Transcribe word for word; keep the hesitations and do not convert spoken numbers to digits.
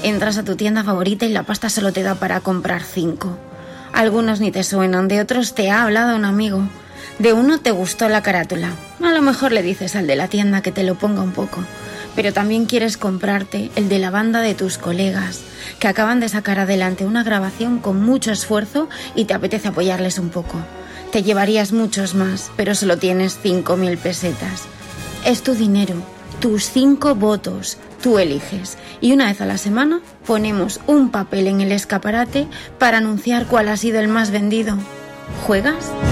Entras a tu tienda favorita y la pasta solo te da para comprar cinco. Algunos ni te suenan, de otros te ha hablado un amigo. De uno te gustó la carátula. A lo mejor le dices al de la tienda que te lo ponga un poco. Pero también quieres comprarte el de la banda de tus colegas, que acaban de sacar adelante una grabación con mucho esfuerzo y te apetece apoyarles un poco. Te llevarías muchos más, pero solo tienes cinco mil pesetas. Es tu dinero, tus cinco votos, tú eliges. Y una vez a la semana ponemos un papel en el escaparate para anunciar cuál ha sido el más vendido. ¿Juegas?